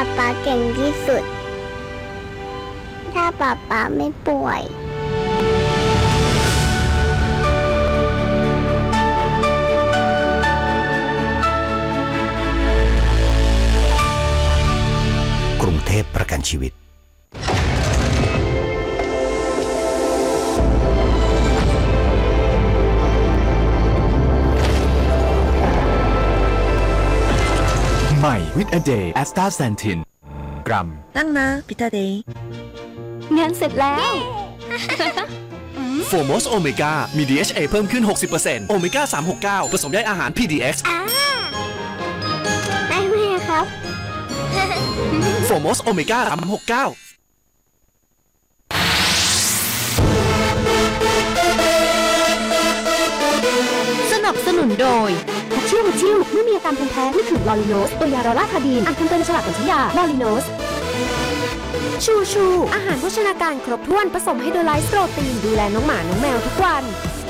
ป๊าเก่งที่สุดถ้าป๊าไม่ป่วยกรุงเทพประกันชีวิตใหม่วิตอเดย์แอสตาแซนทินกรัมตั้งนะพิตาเดย์งานเสร็จแล้วโฟมอสโอเมก้ามี DHA เพิ่มขึ้น 60% โอเมก้า 369 ผสมได้อาหาร PDX ได้ไหมครับโฟมอสโอเมก้า 369 สนับสนุนโดยฮัชชิวเมื่อมีอาการภูมิแพ้นึกถึงลอริโนสตัวยาลอราคาดีนอ่านคำเตือนฉลากของฉยาลอริโนสชูอาหารโภชนาการครบถ้วนผสมไฮโดรไลซ์โปรตีนดูแลน้องหมาน้องแมวทุกวัน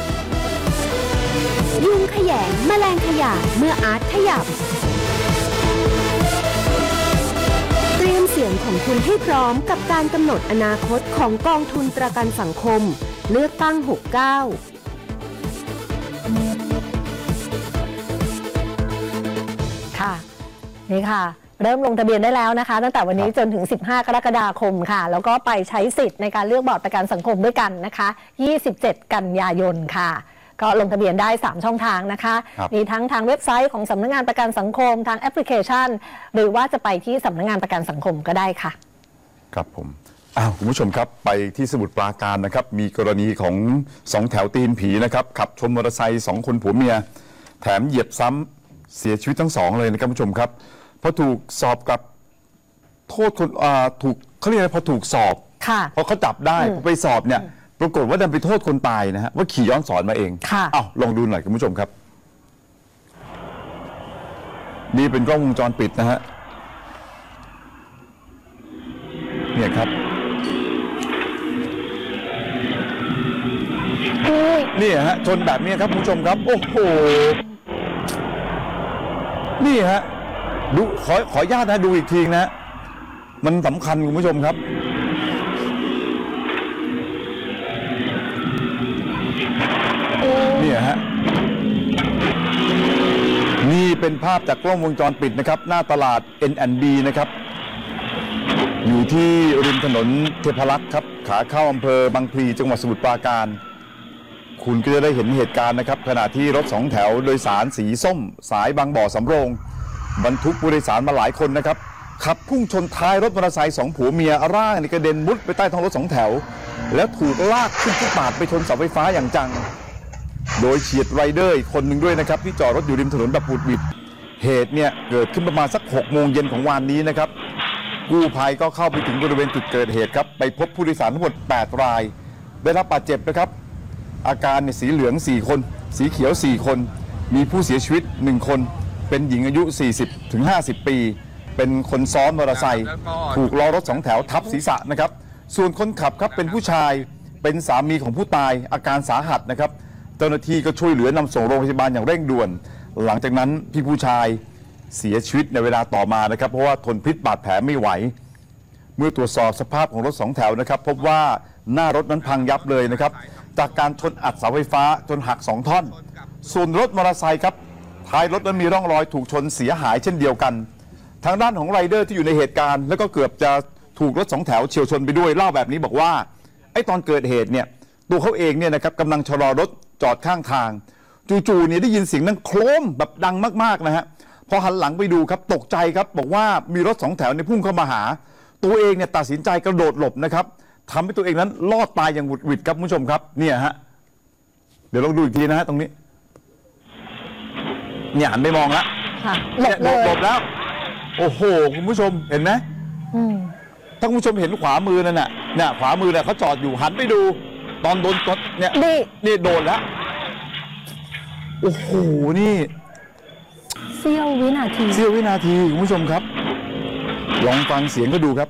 ยุงขยงแมลงขยะเมื่ออาร์ตขยับเตรียมเสียงของคุณให้พร้อมกับการกำหนดอนาคตของกองทุนประกันสังคมเลือกตั้ง69 ค่ะนี่ค่ะเริ่มลงทะเบียนได้แล้วนะคะตั้งแต่วันนี้จนถึง15 กรกฎาคมค่ะแล้วก็ไปใช้สิทธิ์ในการเลือกบอร์ดประกันสังคมด้วยกันนะคะ27 กันยายนค่ะก็ลงทะเบียนได้3ช่องทางนะคะมีทั้งทางเว็บไซต์ของสำนักงานประกันสังคมทางแอปพลิเคชันหรือว่าจะไปที่สำนักงานประกันสังคมก็ได้ค่ะครับผมคุณผู้ชมครับไปที่สมุทรปราการนะครับมีกรณีของ2แถวตีนผีนะครับขับชนมอเตอร์ไซค์2คนผัวเมียแถมเหยียบซ้ำเสียชีวิตทั้ง2เลยนะครับผู้ชมครับพอถูกสอบกับโทษคนถูกเขาเรียกอะไรพอถูกสอบพอเขาจับได้พอไปสอบเนี่ยปรากฏว่าดันไปโทษคนตายนะฮะว่าขี่ย้อนสอนมาเองลองดูหน่อยคุณผู้ชมครับนี่เป็นกล้องวงจรปิดนะฮะเนี่ยครับนี่ฮะชนแบบนี้ครับคุณผู้ชมครับโอ้โหนี่ฮะดูขออนุญาตนะดูอีกทีนะมันสำคัญคุณผู้ชมครับนี่ฮะนี่เป็นภาพจากกล้องวงจรปิดนะครับหน้าตลาด N&B นะครับอยู่ที่ริมถนนเทพรักษ์ครับขาเข้าอำเภอบางพลีจังหวัดสมุทรปราการคุณก็จะได้เห็นเหตุการณ์นะครับขณะที่รถ2แถวโดยสารสีส้มสายบางบ่อสำโรงบรรทุกผู้โดยสารมาหลายคนนะครับขับพุ่งชนท้ายรถมอเตอร์ไซค์2ผัวเมียร่างในกระเด็นมุดไปใต้ท้องรถ2แถวแล้วถูกลากขึ้นฟุตบาทไปชนเสาไฟฟ้าอย่างจังโดยเฉียดไรเดอร์อีกคนหนึ่งด้วยนะครับที่จอดรถอยู่ริมถนนแบบบุดบิดเหตุเนี่ยเกิดขึ้นประมาณสัก6 โมงเย็นของวันนี้นะครับกู้ภัยก็เข้าไปถึงบริเวณจุดเกิดเหตุครับไปพบผู้โดยสารทั้งหมด8 รายได้รับบาดเจ็บนะครับอาการสีเหลือง4 คนสีเขียว4 คนมีผู้เสียชีวิต1 คนเป็นหญิงอายุ 40-50 ปีเป็นคนซ้อนมอเตอร์ไซค์ถูกล้อรถ2แถวทับศีรษะนะครับส่วนคนขับครับเป็นผู้ชายเป็นสามีของผู้ตายอาการสาหัสนะครับเจ้าหน้าที่ก็ช่วยเหลือนำส่งโรงพยาบาลอย่างเร่งด่วนหลังจากนั้นพี่ผู้ชายเสียชีวิตในเวลาต่อมานะครับเพราะว่าทนพิษบาดแผลไม่ไหวเมื่อตรวจสอบสภาพของรถ2แถวนะครับพบว่าหน้ารถนั้นพังยับเลยนะครับจากการชนอัดเสาไฟฟ้าจนหัก2 ท่อนส่วนรถมอเตอร์ไซค์ครับท้ายรถนั้นมีร่องรอยถูกชนเสียหายเช่นเดียวกันทางด้านของไรเดอร์ที่อยู่ในเหตุการณ์แล้วก็เกือบจะถูกรถ2แถวเฉี่ยวชนไปด้วยเล่าแบบนี้บอกว่าไอ้ตอนเกิดเหตุเนี่ยตัวเขาเองเนี่ยนะครับกำลังชะลอรถจอดข้างทางจู่ๆเนี่ยได้ยินเสียงนั้นโครมแบบดังมากๆนะฮะพอหันหลังไปดูครับตกใจครับบอกว่ามีรถ2แถวในพุ่งเข้ามาหาตัวเองเนี่ยตัดสินใจกระโดดหลบนะครับทำให้ตัวเองนั้นรอดตายอย่างหวุดหวิดครับคุณผู้ชมครับเนี่ยฮะเดี๋ยวลองดูอีกทีนะฮะตรงนี้เนี่ยหันไปมองแล้วหลบแล้วโอ้โหคุณผู้ชมเห็นไหมถ้าคุณผู้ชมเห็นขวามือนั่นน่ะเนี่ยขวามือเนี่ยเขาจอดอยู่หันไปดูตอนโดนเนี่ยนี่โดนแล้วโอ้โหนี่เสี้ยววินาทีคุณผู้ชมครับลองฟังเสียงก็ดูครับ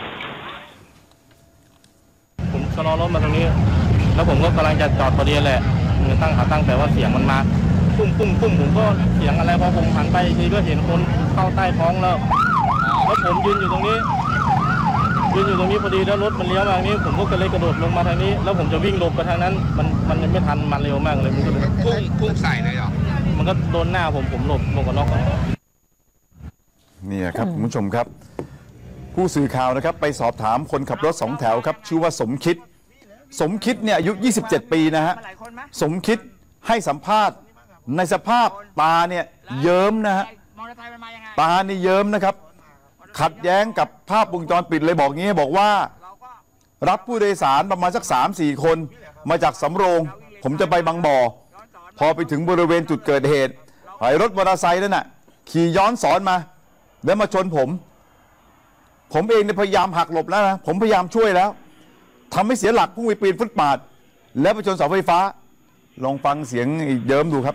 ผมชะลอรถมาตรงนี้แล้วผมก็กำลังจะจอดพอดีแหละมือตั้งขาตั้งแต่ว่าเสียงมันมาปุ้มผมก็เสียงอะไรพอผมหันไปทีก็เห็นคนเข้าใต้ท้องแล้วแล้วผมยืนอยู่ตรงนี้พอดีแล้วรถมันเลี้ยวมาทางนี้ผมก็เลยกระโดดลงมาทางนี้แล้วผมจะวิ่งหลบไปทางนั้นมันยังไม่ทันมันเร็วมากเลยมันก็เลยพุ่งใส่เลยเหรอมันก็โดนหน้าผมหลบหมวกกันน็อกเนี่ยครับคุณผู้ชมครับ ผู้สื่อข่าวนะครับไปสอบถามคนขับรถ2 แถวครับชื่อว่าสมคิดเนี่ยอายุ27 ปีนะฮะสมคิดให้สัมภาษณ์ในสภาพตาเนี่ยเยิ้มนะฮะตานี่เยิ้มนะครับขัดแย้งกับภาพวงจรปิดเลยบอกงี้บอกว่ารับผู้โดยสารประมาณสัก 3-4 คนมาจากสำโรงผมจะไปบางบ่อพอไปถึงบริเวณจุดเกิดเหตุรถมอเตอร์ไซค์นั่นน่ะขี่ย้อนสอนมาแล้วมาชนผมเองเนี่ยพยายามหักหลบแล้วนะผมพยายามช่วยแล้วทำให้เสียหลักพุ่งไปปีนฟุตบาทแล้วไปชนเสาไฟฟ้าลองฟังเสียงเยิ้มดูครับ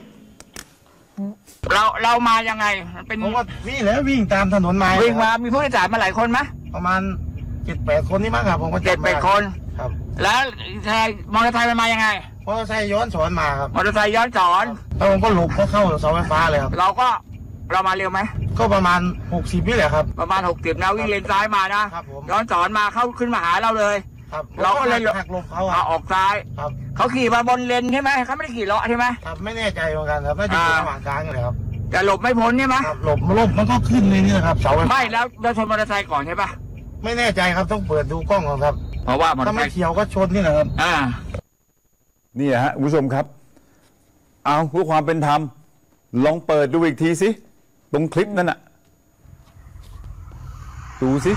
เรามายังไงเป็นผมก็วิ่งตามถนนมาวิ่งมามีผู้โดยสารมาหลายคนไหมประมาณ 7-8 คนนี่มั้งครับผมก็ 7-8 คนครับแล้วมอเตอร์ไซค์มันมายังไงมอเตอร์ไซค์ย้อนสอนมาครับมอเตอร์ไซค์ย้อนสอนแล้วผมก็หลบเข้าเสาไฟฟ้าเลยครับเรามาเร็วไหมก็ประมาณ60นี่แหละครับประมาณ60นะวิ่งเลนซ้ายมานะครับผมย้อนสอนมาเข้าขึ้นมาหาเราเลยครับเราก็เลยหักหลบเขาเอาออกซ้ายครับเขาขี่มาบนเลนใช่ไหมเขาไม่ได้ขี่เลาะใช่ไหมครับไม่แน่ใจเหมือนกันครับน่าจะอยู่ระหว่างกลางนี่แหละครับแต่หลบไม่พ้นใช่ไหมครับหลบมันก็ขึ้นเลยนี่นะครับเสาไฟฟ้าไม่แล้วเราชนมอเตอร์ไซค์ก่อนใช่ปะไม่แน่ใจครับต้องเปิดดูกล้องก่อนครับเพราะว่ามอเตอถ้าร์ไซไม่ค์เขียวก็ชนนี่แหละครับนี่ฮะคุณผู้ชมครับเอาเพื่อความเป็นธรรมลองเปิดดูอีกทีสิตรงคลิปนั่นน่ะดูสิ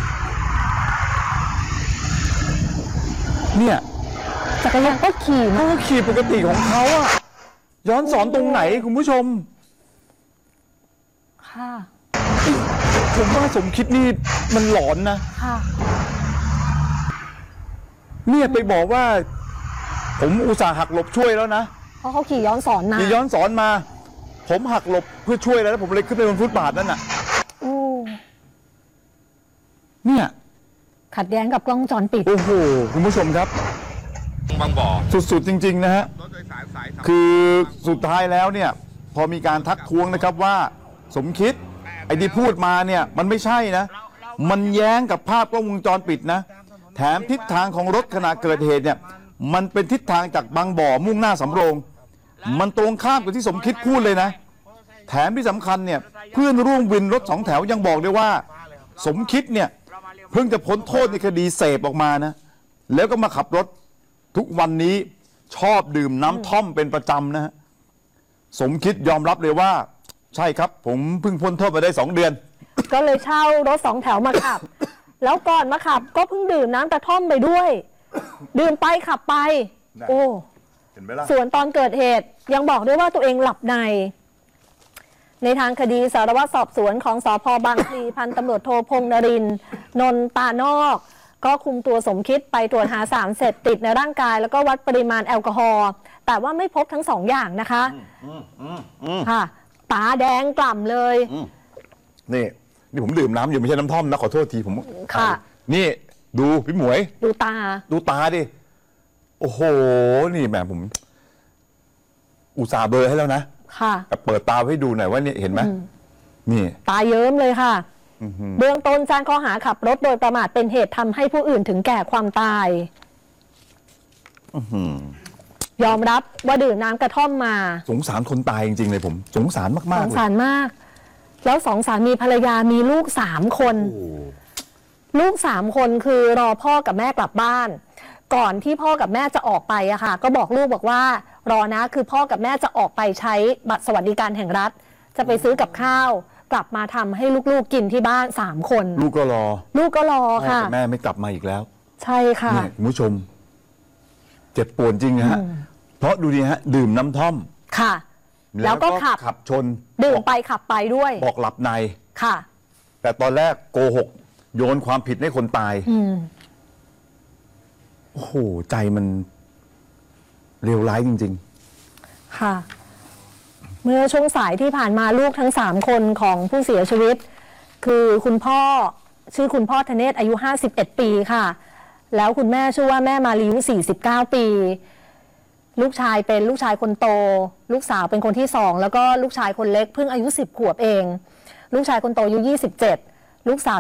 เนี่ยจักรยานก็ขี่เขาก็ขี่ปกติของเขาอะย้อนสอนตรงไหนคุณผู้ชมค่ะผมว่าสมคิดนี่มันหลอนนะค่ะเนี่ยไปบอกว่า ผมอุตส่าห์หักหลบช่วยแล้วนะเพราะเขาขี่ย้อนสอนมาขี่ย้อนสอนมา ผมหักหลบเพื่อช่วยแล้วผมเลยขึ้นไปบนฟุตบาทนั่นน่ะโอ้เนี่ยขัดแย้งกับกล้องวงจรปิดโอ้โหคุณผู้ชมครับบางบ่อสุดๆจริงๆนะฮะคือสุดท้ายแล้วเนี่ยพอมีการทักท้วงนะครับว่าสมคิดไอ้ที่พูดมาเนี่ยมันไม่ใช่นะมันแย้งกับภาพกล้องวงจรปิดนะแถมทิศทางของรถขณะเกิดเหตุเนี่ยมันเป็นทิศทางจากบางบ่อมุ่งหน้าสำโรงมันตรงข้ามกับที่สมคิดพูดเลยนะแถมที่สำคัญเนี่ยเพื่อนร่วมวินรถ2 แถวยังบอกด้วยว่าสมคิดเนี่ยเพิ่งจะพ้นโทษในคดีเสพออกมานะแล้วก็มาขับรถทุกวันนี้ชอบดื่มน้ำท่อมเป็นประจำนะฮะสมคิดยอมรับเลยว่าใช่ครับผมเพิ่งพ้นโทษมาได้2 เดือนก็เลยเช่ารถ2 แถวมาขับ แล้วก่อนมาขับก็เพิ่งดื่มน้ำกระท่อมไปด้วย ดื่มไปขับไป โอ้เห็นไหมล่ะส่วนตอนเกิดเหตุยังบอกด้วยว่าตัวเองหลับในทางคดีสารวัตรสอบสวนของสพบางพลีพันตำรวจโทพงษ์นรินทร์นนตานอก ก็คุมตัวสมคิดไปตรวจหาสารเสพติดในร่างกาย แล้วก็วัดปริมาณแอลกอฮอล์แต่ว่าไม่พบทั้ง2 อย่างนะคะค่ะตาแดงกล่ำเลยนี่ผมดื่มน้ำอยู่ไม่ใช่น้ำท่อมนะขอโทษทีผมค่ะนี่ดูพี่หมวยดูตาดูตาดิโอ้โหนี่แหมผมอุตส่าห์เบลอให้แล้วนะค่ะแต่เปิดตาให้ดูหน่อยว่านี่เห็นไหมนี่ตาเยิ้มเลยค่ะ เบื้องต้นแจ้งข้อหาขับรถโดยประมาทเป็นเหตุทำให้ผู้อื่นถึงแก่ความตายยอมรับว่าดื่มน้ำกระท่อมมาสงสารคนตายจริงๆเลยผมสงสารมากๆสงเลยสารมาก แล้ว2 สามีภรรยามีลูก3 คน ลูก3 คนคือรอพ่อกับแม่กลับบ้าน ก่อนที่พ่อกับแม่จะออกไปอะค่ะ ก็บอกลูกบอกว่ารอนะคือพ่อกับแม่จะออกไปใช้บัตรสวัสดิการแห่งรัฐ จะไปซื้อกับข้าวกลับมาทำให้ลูกๆกินที่บ้าน3 คนลูกก็รอลูกก็รอพ่อค่ะกับแม่ไม่กลับมาอีกแล้วใช่ค่ะเนี่ยคุณผู้ชม เจ็บปวดจริงนะฮะเพราะดูดิฮะดื่มน้ำท่อมค่ะ แล้วก็ขับชนดื่มไปขับไปด้วยบอกหลับในค่ะแต่ตอนแรกโกหกโยนความผิดให้คนตายโอ้โหใจมันเลวร้ายจริงค่ะ เมื่อช่วงสายที่ผ่านมาลูกทั้ง3 คนของผู้เสียชีวิต คือคุณพ่อชื่อคุณพ่อธเนศอายุ51 ปีค่ะ แล้วคุณแม่ชื่อว่าแม่มาลีอายุ49 ปี ลูกชายเป็นลูกชายคนโต ลูกสาวเป็นคนที่2แล้วก็ลูกชายคนเล็กเพิ่งอายุ10 ขวบเอง ลูกชายคนโตอายุ27 ลูกสาว